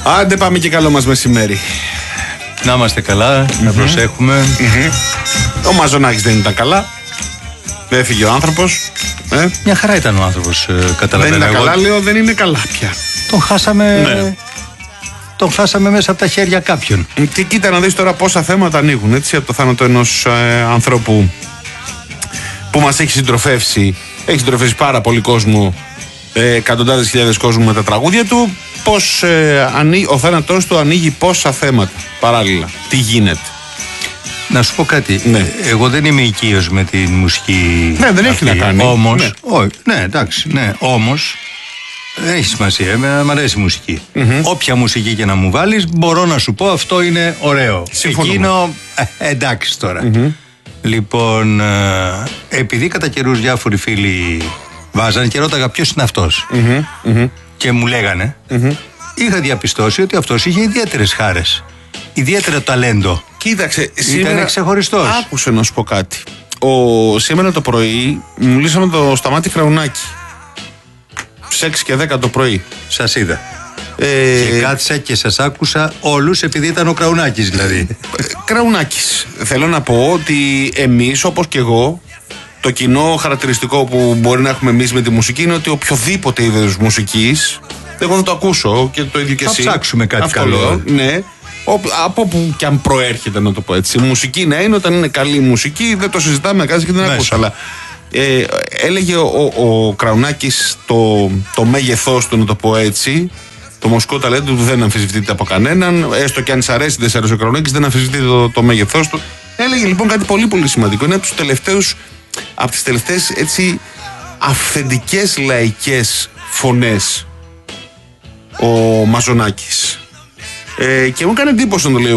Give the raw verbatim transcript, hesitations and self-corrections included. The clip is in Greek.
Άντε πάμε και καλό μας μεσημέρι. Να είμαστε καλά, mm-hmm. να προσέχουμε. Mm-hmm. Ο Μαζονάκης δεν ήταν καλά. Έφυγε ο άνθρωπος. Ε? Μια χαρά ήταν ο άνθρωπος, ε, καταλαβαίνω. Δεν ήταν καλά, λέω, δεν είναι καλά πια. Τον χάσαμε, ναι. τον χάσαμε μέσα από τα χέρια κάποιον. Και κοίτα να δεις τώρα πόσα θέματα ανοίγουν, έτσι, από το θάνατο ενός ε, ανθρώπου που μας έχει συντροφεύσει. Έχει συντροφεύσει πάρα πολύ κόσμο, ε, εκατοντάδες χιλιάδες κόσμου με τα τραγούδια του. Πώς ε, ανοίγει, ο θάνατός του ανοίγει πόσα θέματα παράλληλα. Τι γίνεται. Να σου πω κάτι. Ναι. Εγώ δεν είμαι οικείος με τη μουσική. Ναι, δεν έχει να κάνει. Όμως. Ναι. Όχι, ναι, εντάξει, ναι. Όμως. Δεν έχει σημασία. Εμένα μου αρέσει η μουσική. Mm-hmm. Όποια μουσική και να μου βάλεις, μπορώ να σου πω αυτό είναι ωραίο. Συμφωνώ. Εκείνο. Ε, εντάξει τώρα. Mm-hmm. Λοιπόν, ε, επειδή κατά καιρούς διάφοροι φίλοι βάζανε και ρώταγα ποιος είναι αυτός. Mm-hmm. Mm-hmm. Και μου λέγανε, mm-hmm. είχα διαπιστώσει ότι αυτός είχε ιδιαίτερες χάρες. Ιδιαίτερο ταλέντο. Κοίταξε, σήμερα ήταν ξεχωριστός. Άκουσε να σου πω κάτι. Ο, σήμερα το πρωί μιλήσαμε το Σταμάτη Κραουνάκη. Σε έξι και δέκα το πρωί. Σας είδα. Ε, και κάτσα και σας άκουσα όλους επειδή ήταν ο Κραουνάκης δηλαδή. Κραουνάκης. Θέλω να πω ότι εμείς, όπως και εγώ, το κοινό χαρακτηριστικό που μπορεί να έχουμε εμείς με τη μουσική είναι ότι οποιοδήποτε είδος μουσικής, εγώ θα το ακούσω και το ίδιο και θα εσύ. Θα ψάξουμε κάτι αυτό καλό. Λέω, ναι. Από που και αν προέρχεται, να το πω έτσι. Η μουσική να είναι, όταν είναι καλή μουσική, δεν το συζητάμε, κάτι και δεν ακούσα. Αλλά ε, έλεγε ο, ο, ο Κραουνάκης το, το μέγεθός του, να το πω έτσι. Το μουσικό ταλέντο του δεν αμφισβητείται από κανέναν. Έστω και αν σ' αρέσει, δεν σ' αρέσει ο Κραουνάκης, δεν αμφισβητείται το, το μέγεθός του. Έλεγε λοιπόν κάτι πολύ πολύ σημαντικό. Είναι από τους τελευταίους, από τις τελευταίες έτσι αυθεντικές λαϊκές φωνές ο Μαζονάκης. Ε, και μου έκανε εντύπωση να το λέει